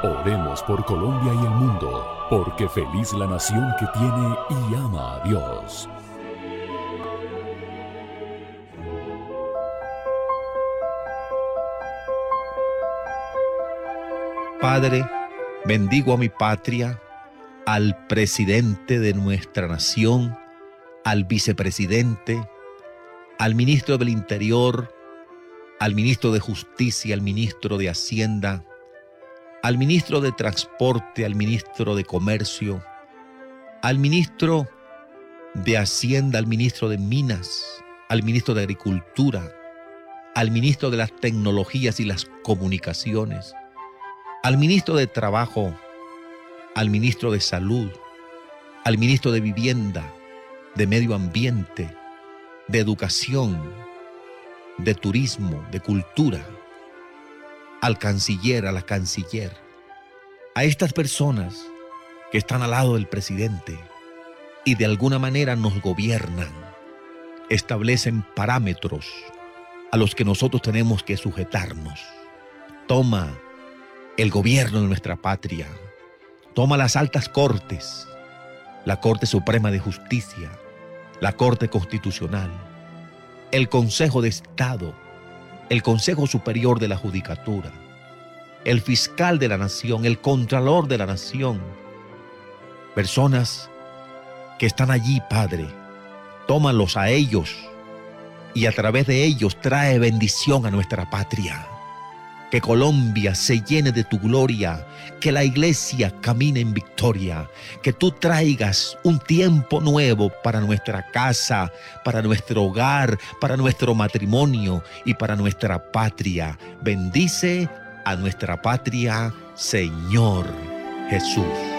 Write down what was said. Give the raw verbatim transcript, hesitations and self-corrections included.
Oremos por Colombia y el mundo, porque feliz la nación que tiene y ama a Dios. Padre, bendigo a mi patria, al presidente de nuestra nación, al vicepresidente, al ministro del Interior, al ministro de Justicia, al ministro de Hacienda, al ministro de Transporte, al ministro de Comercio, al ministro de Hacienda, al ministro de Minas, al ministro de Agricultura, al ministro de las Tecnologías y las Comunicaciones, al ministro de Trabajo, al ministro de Salud, al ministro de Vivienda, de Medio Ambiente, de Educación, de Turismo, de Cultura, al canciller, a la canciller, a estas personas que están al lado del presidente y de alguna manera nos gobiernan, establecen parámetros a los que nosotros tenemos que sujetarnos. Toma el gobierno de nuestra patria, toma las altas cortes, la Corte Suprema de Justicia, la Corte Constitucional, el Consejo de Estado, el Consejo Superior de la Judicatura, el Fiscal de la Nación, el Contralor de la Nación, personas que están allí, Padre, tómalos a ellos y a través de ellos trae bendición a nuestra patria. Que Colombia se llene de tu gloria, que la iglesia camine en victoria, que tú traigas un tiempo nuevo para nuestra casa, para nuestro hogar, para nuestro matrimonio y para nuestra patria. Bendice a nuestra patria, Señor Jesús.